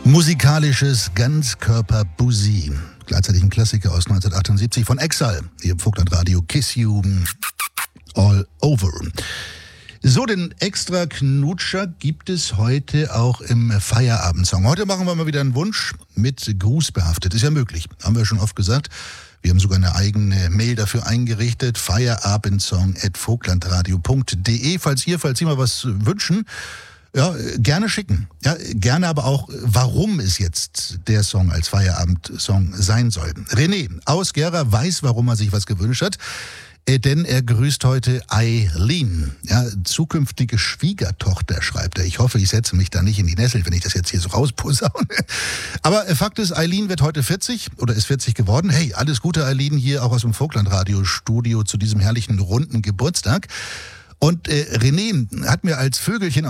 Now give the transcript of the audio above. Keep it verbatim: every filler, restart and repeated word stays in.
Musikalisches Ganzkörper-Busi. Gleichzeitig ein Klassiker aus neunzehnhundertachtundsiebzig von Exile. Hier im Vogtlandradio Kiss You All Over. So, den extra Knutscher gibt es heute auch im Feierabendsong. Heute machen wir mal wieder einen Wunsch mit Gruß behaftet. Ist ja möglich, haben wir schon oft gesagt. Wir haben sogar eine eigene Mail dafür eingerichtet. Feierabendsong at vogtlandradio punkt de. Falls ihr, falls Sie mal was wünschen, ja, gerne schicken. Ja, gerne aber auch, warum es jetzt der Song als Feierabendsong sein soll. René aus Gera weiß, warum er sich was gewünscht hat. Äh, denn er grüßt heute Eileen, ja, zukünftige Schwiegertochter, schreibt er. Ich hoffe, ich setze mich da nicht in die Nessel, wenn ich das jetzt hier so rausposaune. Aber äh, Fakt ist, Eileen wird heute vierzig oder ist vierzig geworden. Hey, alles Gute, Eileen, hier auch aus dem Vogtlandradio-Studio zu diesem herrlichen runden Geburtstag. Und äh, René hat mir als Vögelchen